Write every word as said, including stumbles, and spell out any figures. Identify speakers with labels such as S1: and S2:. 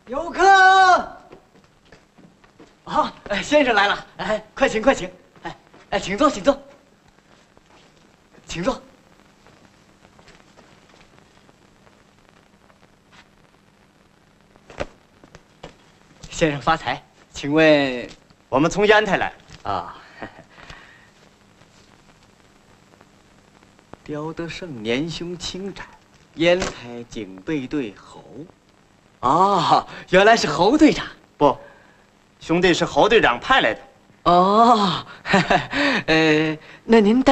S1: 游客。啊，哎，先生来了，哎，快请快请，哎哎，请坐请坐，请坐。先生发财，请问
S2: 我们从烟台来
S1: 啊？刁德胜年胸轻展，烟台警备队侯。哦，原来是侯队长。
S2: 不，兄弟是侯队长派来的。
S1: 哦，呃，那您带。